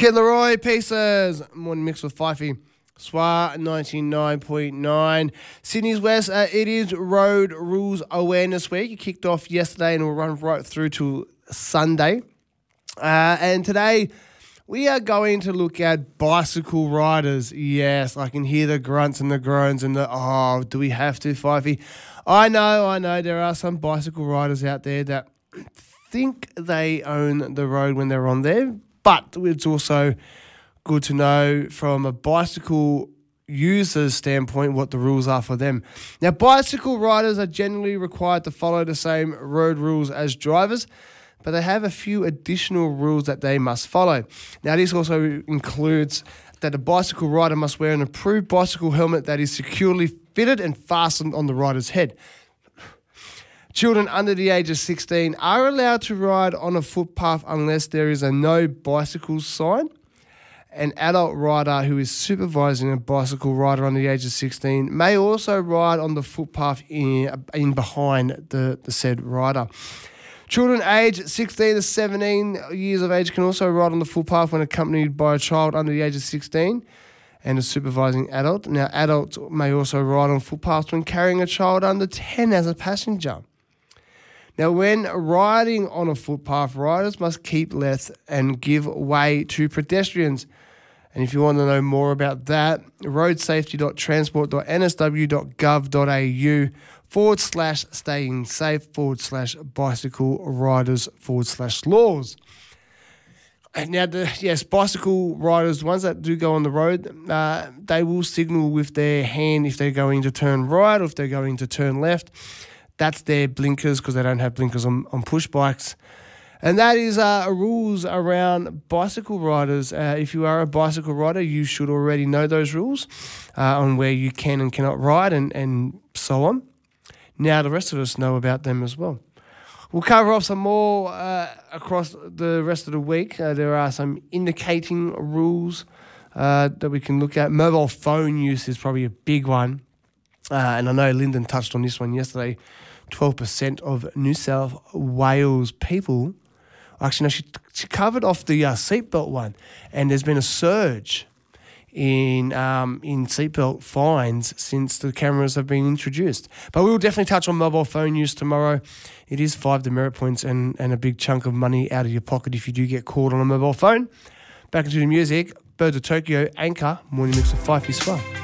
Kid Leroy, Pieces, Morning Mix with Fifey, SWA 99.9. Sydney's West, it is Road Rules Awareness Week. It kicked off yesterday and will run right through to Sunday. And today we are going to look at bicycle riders. Yes, I can hear the grunts and the groans and the, do we have to, Fifey? I know, there are some bicycle riders out there that think they own the road when they're on there. But it's also good to know from a bicycle user's standpoint what the rules are for them. Now, bicycle riders are generally required to follow the same road rules as drivers, but they have a few additional rules that they must follow. Now, this also includes that a bicycle rider must wear an approved bicycle helmet that is securely fitted and fastened on the rider's head. Children under the age of 16 are allowed to ride on a footpath unless there is a no bicycles sign. An adult rider who is supervising a bicycle rider under the age of 16 may also ride on the footpath in behind the said rider. Children aged 16 to 17 years of age can also ride on the footpath when accompanied by a child under the age of 16 and a supervising adult. Now, adults may also ride on footpaths when carrying a child under 10 as a passenger. Now, when riding on a footpath, riders must keep left and give way to pedestrians. And if you want to know more about that, roadsafety.transport.nsw.gov.au/staying safe/bicycle riders/laws. And now, bicycle riders, ones that do go on the road, they will signal with their hand if they're going to turn right or if they're going to turn left. That's their blinkers because they don't have blinkers on push bikes. And that is rules around bicycle riders. If you are a bicycle rider, you should already know those rules on where you can and cannot ride and so on. Now the rest of us know about them as well. We'll cover off some more across the rest of the week. There are some indicating rules that we can look at. Mobile phone use is probably a big one. And I know Lyndon touched on this one yesterday. 12% of New South Wales people, actually, no, she covered off the seatbelt one, and there's been a surge in seatbelt fines since the cameras have been introduced. But we will definitely touch on mobile phone use tomorrow. It is 5 demerit points and a big chunk of money out of your pocket if you do get caught on a mobile phone. Back into the music, Birds of Tokyo, Anchor, Morning Mix of Fifey SWA.